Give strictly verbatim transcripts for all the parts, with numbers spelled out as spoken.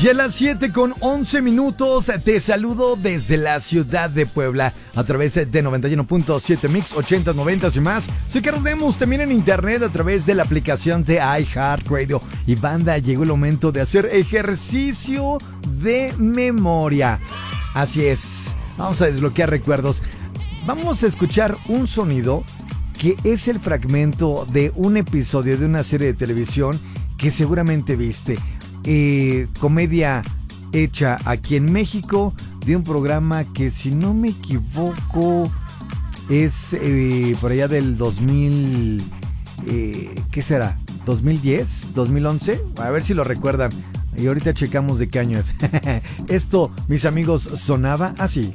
Y a las siete con once minutos te saludo desde la ciudad de Puebla a través de noventa y uno punto siete Mix, ochenta, noventa y más. Soy Carlos Lemus, también en internet a través de la aplicación de iHeartRadio. Y banda, llegó el momento de hacer ejercicio de memoria. Así es, vamos a desbloquear recuerdos. Vamos a escuchar un sonido que es el fragmento de un episodio de una serie de televisión que seguramente viste. Eh, comedia hecha aquí en México, de un programa que, si no me equivoco, es eh, por allá del dos mil, eh, ¿qué será? ¿dos mil diez? ¿dos mil once? A ver si lo recuerdan. Y ahorita checamos de qué año es. Esto, mis amigos, sonaba así.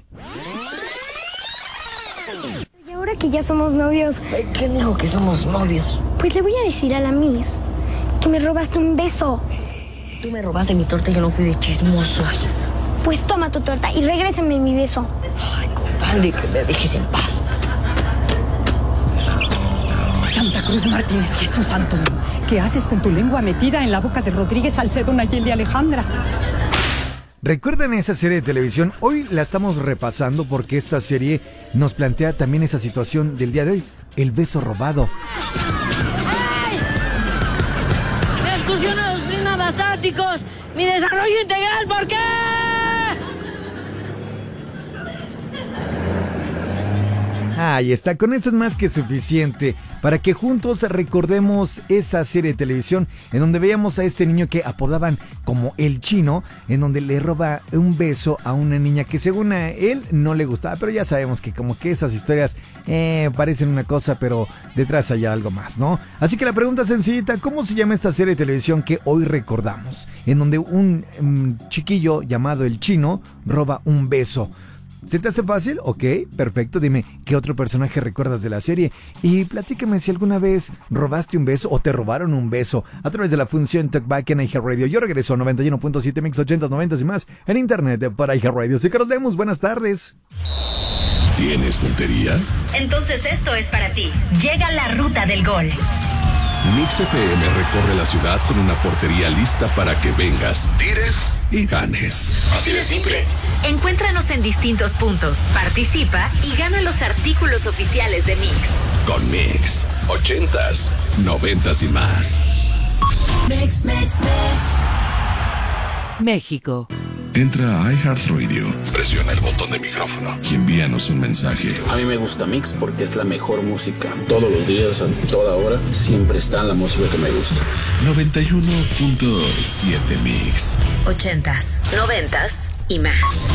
Y ahora que ya somos novios... ¿Quién dijo que somos novios? Pues le voy a decir a la Miss que me robaste un beso. Tú me robaste mi torta y yo no fui de chismoso. Pues toma tu torta y regrésame mi beso. Ay, con tal de que me dejes en paz. Santa Cruz Martínez, Jesús Santo, ¿qué haces con tu lengua metida en la boca de Rodríguez, Salcedo, Nayeli, Alejandra? ¿Recuerdan esa serie de televisión? Hoy la estamos repasando porque esta serie nos plantea también esa situación del día de hoy, el beso robado. ¡Ay! ¡Discusión a los prismas basálticos! ¡Mi desarrollo integral! ¿Por qué? Ahí está, con esto es más que suficiente para que juntos recordemos esa serie de televisión en donde veíamos a este niño que apodaban como el Chino, en donde le roba un beso a una niña que según a él no le gustaba, pero ya sabemos que como que esas historias eh, parecen una cosa, pero detrás hay algo más, ¿no? Así que la pregunta sencillita, ¿cómo se llama esta serie de televisión que hoy recordamos? En donde un um, chiquillo llamado el Chino roba un beso. ¿Se te hace fácil? Ok, perfecto. Dime, ¿qué otro personaje recuerdas de la serie? Y platícame si alguna vez robaste un beso o te robaron un beso a través de la función Talkback en iHeartRadio. Yo regreso a noventa y uno punto siete Mix, ochenta, noventa y más en internet para iHeartRadio. Soy Carlos Lemus, buenas tardes. ¿Tienes puntería? Entonces esto es para ti. Llega la ruta del gol. Mix F M recorre la ciudad con una portería lista para que vengas, tires y ganes. Así de simple. Encuéntranos en distintos puntos, participa y gana los artículos oficiales de Mix. Con Mix, ochentas, noventas y más. Mix, Mix, Mix. México. Entra a iHeartRadio, presiona el botón de micrófono y envíanos un mensaje. A mí me gusta Mix porque es la mejor música. Todos los días, a toda hora, siempre está la música que me gusta. noventa y uno punto siete Mix. Ochentas, noventas y más.